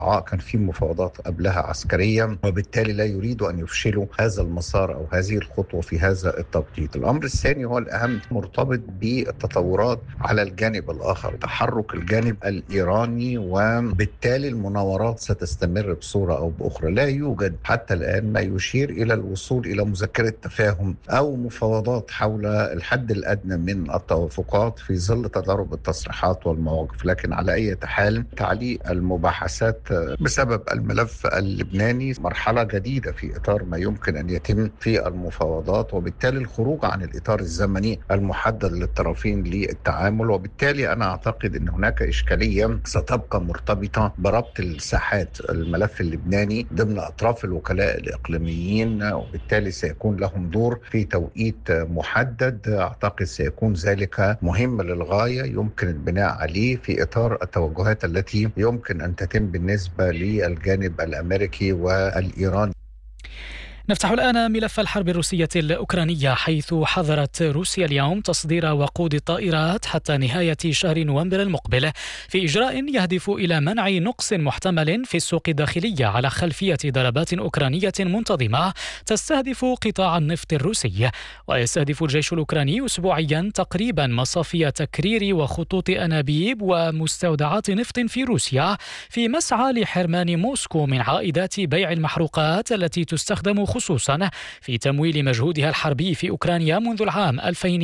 كان في مفاوضات قبلها عسكريا، وبالتالي لا يريد أن يفشلوا هذا المسار أو هذه الخطوة في هذا التوقيت. الأمر الثاني هو الأهم، مرتبط بالتطورات على الجانب الآخر، تحرك الجانب الإيراني، وبالتالي المناورات ستستمر بصورة أو بأخرى. لا يوجد حتى الآن ما يشير إلى الوصول إلى مذكرة تفاهم أو مفاوضات حول الحد الأدنى من التوافقات في ظل تضارب التصريحات والمواقف. لكن على أي حال، تعليق المباحثات بسبب الملف اللبناني مرحلة جديدة في إطار ما يمكن أن يتم في المفاوضات، وبالتالي الخروج عن الإطار الزمني المحدد للطرفين للتعامل. وبالتالي أنا أعتقد أن هناك إشكالية ستبقى مرتبطة بربط الساحات الملف اللبناني ضمن أطراف الوكلاء الإقليميين، وبالتالي سيكون لهم دور في توقيت محدد. أعتقد سيكون ذلك مهم للغاية، يمكن البناء عليه في إطار التوجهات التي يمكن أن تتم بالنسبة للجانب الأمريكي والإيراني. نفتح الآن ملف الحرب الروسية الأوكرانية، حيث حظرت روسيا اليوم تصدير وقود الطائرات حتى نهاية شهر نوفمبر المقبل، في إجراء يهدف إلى منع نقص محتمل في السوق الداخلية على خلفية ضربات أوكرانية منتظمة تستهدف قطاع النفط الروسي. ويستهدف الجيش الأوكراني أسبوعيا تقريبا مصافي تكرير وخطوط أنابيب ومستودعات نفط في روسيا، في مسعى لحرمان موسكو من عائدات بيع المحروقات التي تستخدم خصوصا في تمويل مجهودها الحربي في أوكرانيا منذ العام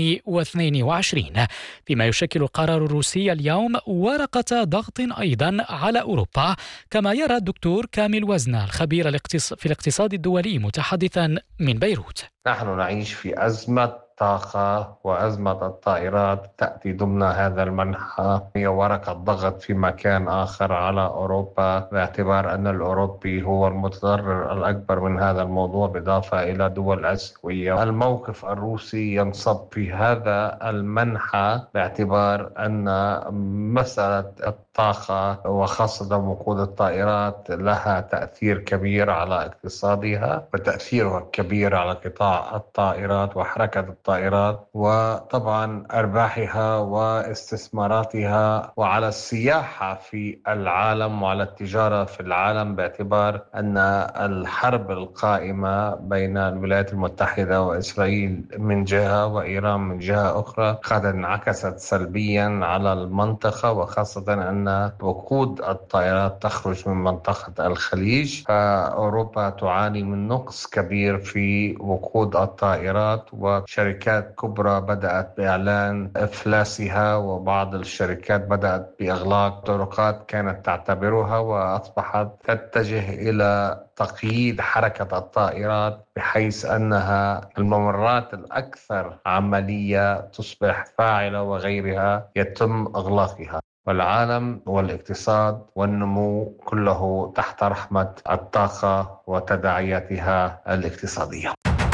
2022، بما يشكل القرار الروسي اليوم ورقة ضغط أيضا على أوروبا، كما يرى الدكتور كامل وزنة الخبير في الاقتصاد الدولي متحدثا من بيروت. نحن نعيش في أزمة طاقة، وأزمة الطائرات تأتي ضمن هذا المنحى، هي ورقة ضغط في مكان آخر على أوروبا، باعتبار أن الأوروبي هو المتضرر الأكبر من هذا الموضوع، بالإضافة إلى دول آسيوية. الموقف الروسي ينصب في هذا المنحى، باعتبار أن مسألة الطاقة وخاصة وقود الطائرات لها تأثير كبير على اقتصادها، وتأثيرها كبير على قطاع الطائرات وحركة الطائرات، وطبعا أرباحها واستثماراتها، وعلى السياحة في العالم وعلى التجارة في العالم، باعتبار أن الحرب القائمة بين الولايات المتحدة وإسرائيل من جهة وإيران من جهة أخرى قد انعكست سلبيا على المنطقة، وخاصة أن وقود الطائرات تخرج من منطقة الخليج، فأوروبا تعاني من نقص كبير في وقود الطائرات، وشركات كبرى بدأت بإعلان إفلاسها، وبعض الشركات بدأت بإغلاق طرقات كانت تعتبرها، وأصبحت تتجه إلى تقييد حركة الطائرات، بحيث أنها الممرات الأكثر عملية تصبح فاعلة وغيرها يتم إغلاقها. والعالم والاقتصاد والنمو كله تحت رحمة الطاقة وتداعياتها الاقتصادية.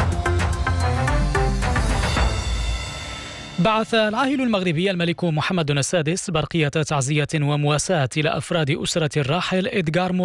بعث العاهل المغربي الملك محمد السادس برقية تعزية ومواساة إلى أفراد أسرة الراحل إدغار